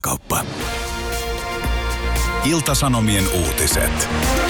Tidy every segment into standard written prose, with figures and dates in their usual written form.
Kauppa. Ilta-Sanomien uutiset.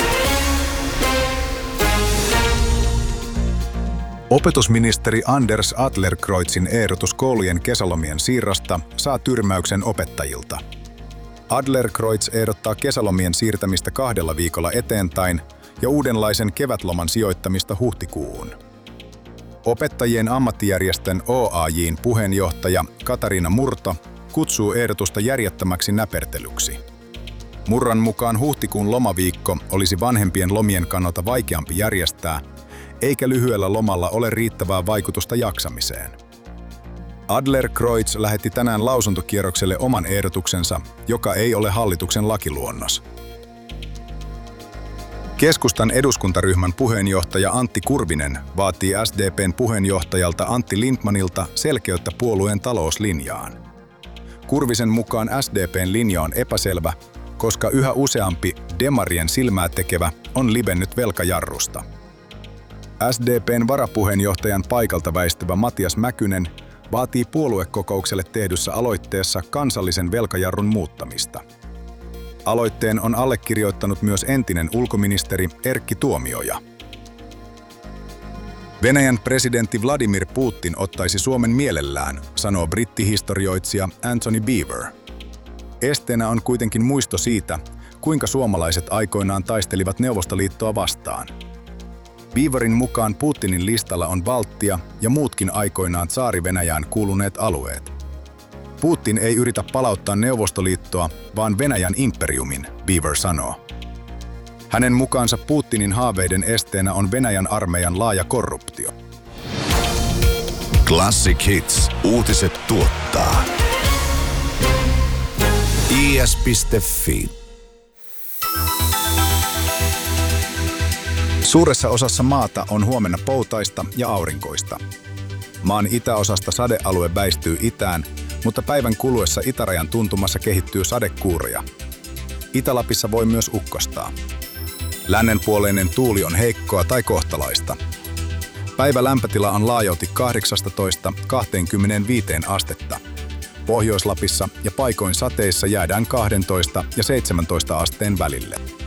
Opetusministeri Anders Adlercreutzin ehdotus koulujen kesälomien siirrosta saa tyrmäyksen opettajilta. Adlercreutz ehdottaa kesälomien siirtämistä 2 viikolla eteenpäin ja uudenlaisen kevätloman sijoittamista huhtikuuhun. Opettajien ammattijärjestön OAJ:n puheenjohtaja Katariina Murto kutsuu ehdotusta järjettömäksi näpertelyksi. Murran mukaan huhtikuun lomaviikko olisi vanhempien lomien kannalta vaikeampi järjestää, eikä lyhyellä lomalla ole riittävää vaikutusta jaksamiseen. Adlercreutz lähetti tänään lausuntokierrokselle oman ehdotuksensa, joka ei ole hallituksen lakiluonnos. Keskustan eduskuntaryhmän puheenjohtaja Antti Kurvinen vaatii SDP:n puheenjohtajalta Antti Lindtmanilta selkeyttä puolueen talouslinjaan. Kurvisen mukaan SDP:n linja on epäselvä, koska yhä useampi demarien silmää tekevä on livennyt velkajarrusta. SDP:n varapuheenjohtajan paikalta väistyvä Matias Mäkynen vaatii puoluekokoukselle tehdyssä aloitteessa kansallisen velkajarrun muuttamista. Aloitteen on allekirjoittanut myös entinen ulkoministeri Erkki Tuomioja. Venäjän presidentti Vladimir Putin ottaisi Suomen mielellään, sanoo brittihistorioitsija Anthony Beevor. Esteenä on kuitenkin muisto siitä, kuinka suomalaiset aikoinaan taistelivat Neuvostoliittoa vastaan. Beevorin mukaan Putinin listalla on Baltia ja muutkin aikoinaan tsaari-Venäjään kuuluneet alueet. Putin ei yritä palauttaa Neuvostoliittoa, vaan Venäjän imperiumin, Beevor sanoo. Hänen mukaansa Putinin haaveiden esteenä on Venäjän armeijan laaja korruptio. Classic Hits. Uutiset tuottaa. is.fi. Suuressa osassa maata on huomenna poutaista ja aurinkoista. Maan itäosasta sadealue väistyy itään, mutta päivän kuluessa itärajan tuntumassa kehittyy sadekuuroja. Itä-Lapissa voi myös ukkostaa. Lännenpuoleinen tuuli on heikkoa tai kohtalaista. Päivä lämpötila on laajalti 18–25 astetta. Pohjois-Lapissa ja paikoin sateissa jäädään 12 ja 17 asteen välille.